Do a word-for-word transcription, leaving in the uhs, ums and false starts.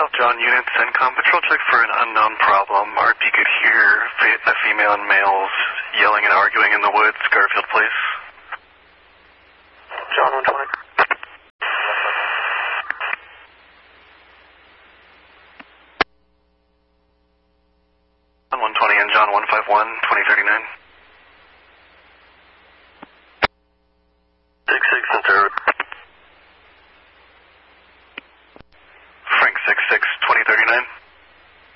South John unit, CENTCOM, patrol check for an unknown problem. R P could hear a female and males yelling and arguing in the woods, Garfield Place. John one twenty. John one twenty and John one five one, twenty thirty-nine. six six and third.